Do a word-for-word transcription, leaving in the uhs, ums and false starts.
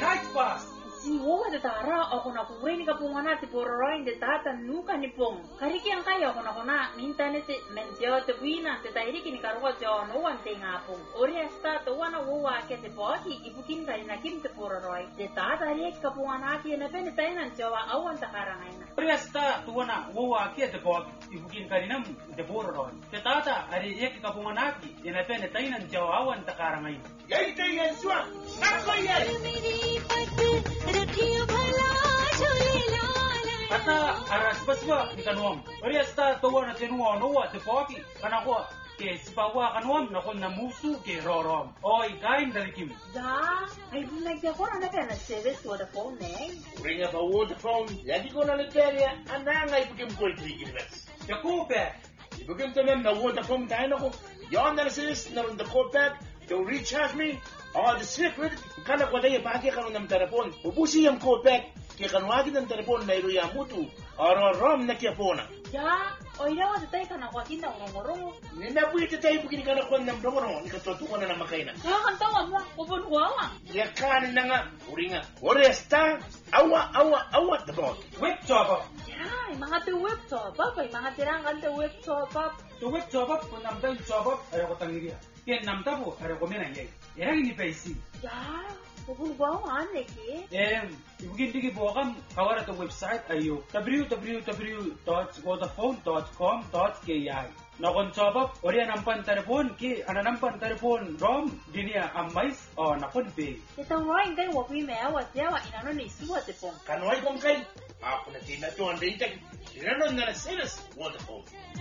Right fast. Si woga de tara ako na kuwini ka pungana ti pororoin de tata nuka ni pong. Kariki ang kaya ako na kona internet mentio te buina te tairiki ni karuwa jo no wan te ngapong. Ori asta to wana wowa ke te poti ibukin kari na kim te pororoi. De tata riek ka pungana ki na pene tainan jowa awan ta karangaina. Ori asta to wana wowa ke te poti ibukin kari nam te pororoi. Te tata ari riek ka pungana ki na pene tainan jowa awan ta karangaina. Yai te yen swa. Nako yen. Kata aras baswa ni kanuam. Ori asta to wana tenuwa no wa te poti kana ko ke sipawa kanuam na kon na musu ke rorom. Oi kain dari kim. Da, ay like the kona na pena service for the phone eh. Ring up a waterphone. Yadi ko na leteria ananga ipukim ko itigilbes. Ya kupe. Ipukim to na waterphone tayo na ko. Yon na sis na the call pack. To recharge me. Oh, the secret. Kana ko dai pa ke kanu nam telepon. Ubusi yam call pack. Ke kanu agi ng telepon na iru ya mutu. Oro rom na kia pona. Ya, oy daw de tay kana ko kinda ngorong. Ni na buit tay bugini kana ko nam domo ni ka totu ko na makaina. Ya kan tawa mo, ubon wa. Ya kan na nga uringa. Ore sta awa awa awa the bot. Web job. Ya, mga te web job, pa mga tirangan te web job. To web job ko nam dal job ay ko tangiria. Ken nam tabo ay ko mena yai. Erang ni paisi. Ya, ubon wa ane ki. Em, ibukin digi bokam kawara to website ayo w w w dot vodafone dot com dot k i. Nakon job ori nampan telepon ki ana nampan telepon rom dinia amais o nakon pe. Ito roin kay wa pi me wa tia wa inano ni suwa te pong. Kanu ay kong kay. Ako na tina to ang daytag. Inano na na sinas waterphone.